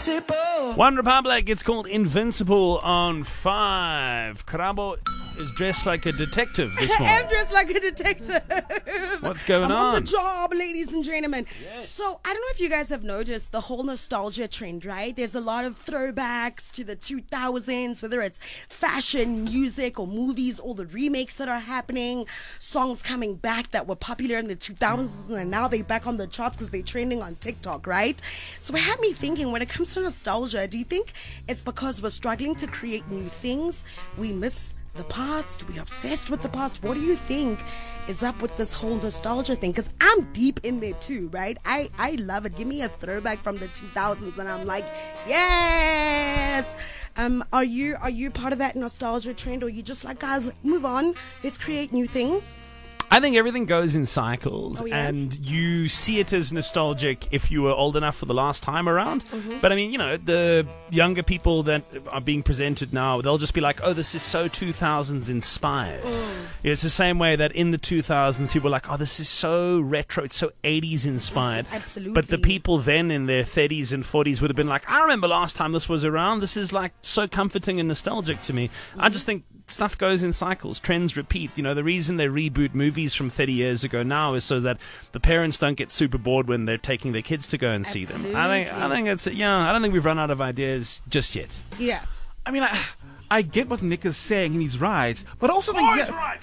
One Republic, it's called Invincible on 5. Karabo is dressed like a detective this morning. I am dressed like a detective. What's going on on? the job, ladies and gentlemen. Yes. So, I don't know if you guys have noticed the whole nostalgia trend, right? There's a lot of throwbacks to the 2000s, whether it's fashion, music, or movies, all the remakes that are happening, songs coming back that were popular in the 2000s, and now they're back on the charts because they're trending on TikTok, right? So, it had me thinking, when it comes to nostalgia, do you think it's because we're struggling to create new things? We miss the past, we're obsessed with the past. What do you think is up with this whole nostalgia thing? Because I'm deep in there too, right? I love it. Give me a throwback from the 2000s and I'm like, yes. Are you part of that nostalgia trend, or are you just like, guys, move on, let's create new things? I think everything goes in cycles, and you see it as nostalgic if you were old enough for the last time around. But I mean, you know, the younger people that are being presented now, they'll just be like, oh, this is so 2000s inspired. It's the same way that in the 2000s, people were like, oh, this is so retro, it's so 80s inspired. Absolutely. But the people then in their 30s and 40s would have been like, I remember last time this was around. This is like so comforting and nostalgic to me. I just think stuff goes in cycles, trends repeat. You know, the reason they reboot movies from 30 years ago now is so that the parents don't get super bored when they're taking their kids to go and see them. I think it's, I don't think we've run out of ideas just yet. Yeah. I mean, I get what Nick is saying, and he's right, but also he's right.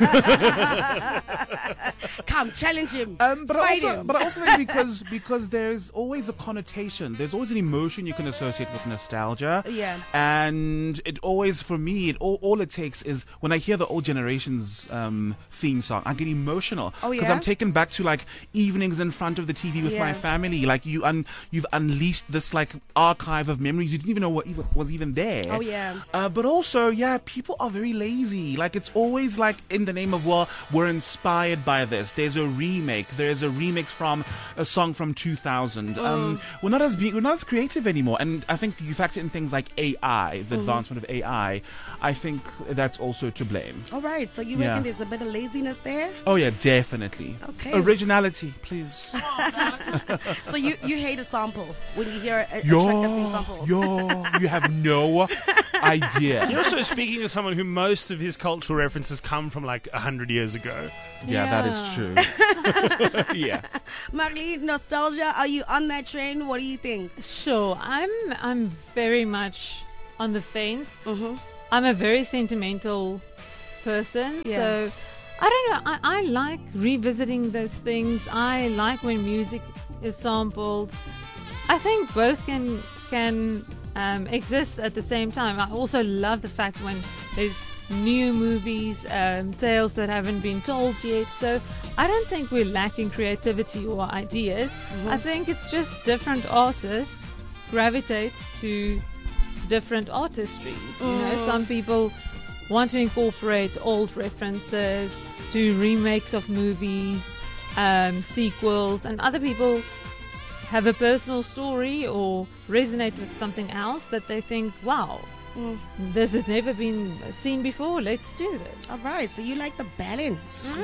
Come, challenge him. But I also think because there's always a connotation, there's always an emotion you can associate with nostalgia. Yeah. And it always, for me, all it takes is when I hear the old generation's theme song, I get emotional. Oh, yeah? Because I'm taken back to like evenings in front of the TV with my family. Like you've unleashed this like archive of memories you didn't even know what was even there. Oh yeah. But also, people are very lazy. Like, it's always like in the name of, well, we're inspired by this. There's a remake. There's a remix from a song from 2000. We're not as creative anymore. And I think you factor in things like AI, the advancement of AI. I think that's also to blame. All right. So you reckon there's a bit of laziness there? Oh yeah, definitely. Okay. Originality, please. So you hate a sample when you hear a track that's been sampled? You have no idea. You're also speaking of someone who most of his cultural references come from like 100 years ago. Yeah, that is true. Yeah. Marley, nostalgia, are you on that train? What do you think? Sure, I'm very much on the fence. I'm a very sentimental person, so I don't know. I like revisiting those things. I like when music is sampled. I think both can exist at the same time. I also love the fact when there's new movies, tales that haven't been told yet. So I don't think we're lacking creativity or ideas. I think it's just different artists gravitate to different artistries. You know, some people want to incorporate old references, do remakes of movies, sequels, and other people have a personal story or resonate with something else that they think, wow, this has never been seen before, let's do this. All right, so you like the balance.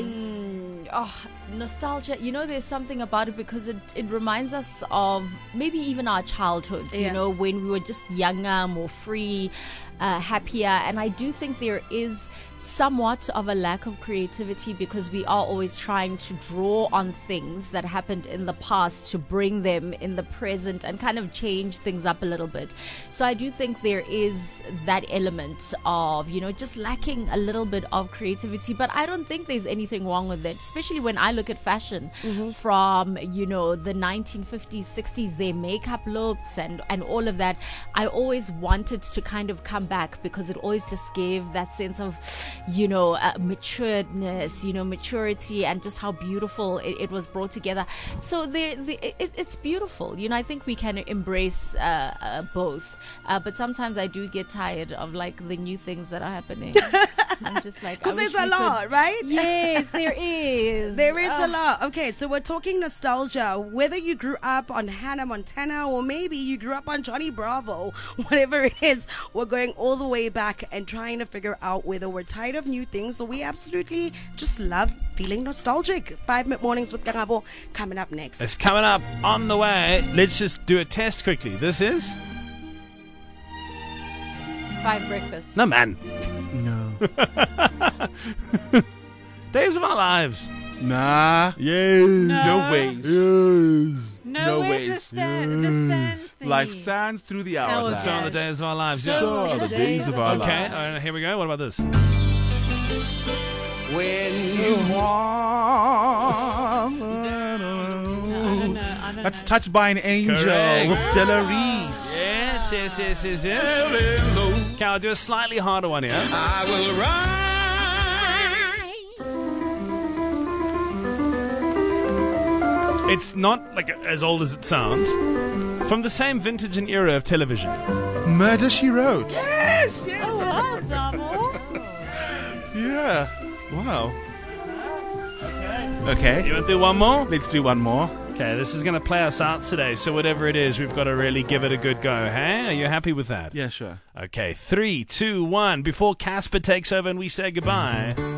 Nostalgia, you know, there's something about it because it reminds us of maybe even our childhood, you know, when we were just younger, more free, happier. And I do think there is somewhat of a lack of creativity because we are always trying to draw on things that happened in the past to bring them in the present and kind of change things up a little bit. So I do think there is that element of, you know, just lacking a little bit of creativity, but I don't think there's anything wrong with it, especially when I look at fashion from, you know, the 1950s, 60s, their makeup looks and all of that. I always wanted to kind of come back because it always just gave that sense of, you know, maturedness, you know, maturity, and just how beautiful it was brought together. So it's beautiful. You know, I think we can embrace both. But sometimes I do get tired of like the new things that are happening. I'm just like, Because I there's wish a we lot, could- right? Yes, there is. There is a lot. Okay, so we're talking nostalgia. Whether you grew up on Hannah Montana or maybe you grew up on Johnny Bravo, whatever it is, we're going all the way back and trying to figure out whether we're tired of new things or we absolutely just love feeling nostalgic. 5 Mornings with Karabo coming up next. It's coming up on the way. Let's just do a test quickly. This is 5 breakfast. no man. No. Days of Our Lives. Nah. Yes. No ways. Yes. No where's ways. the stand thing? Life sands through the hourglass. So on the Days of Our Lives. Yeah. So are the days of our Okay, lives. all right, here we go. What about this? When you walk. I don't know. That's Touched by an Angel Correct. with Stella Reese. Yes. Okay, I'll do a slightly harder one here. I will rise. It's not like as old as it sounds. From the same vintage and era of television. Murder, She Wrote. Yes. Oh, wow, Zamo. Yeah. Wow. Okay. You want to do one more? Let's do one more. Okay, this is going to play us out today. So whatever it is, we've got to really give it a good go. Hey, are you happy with that? Yeah, sure. Okay, 3, 2, 1. Before Casper takes over and we say goodbye.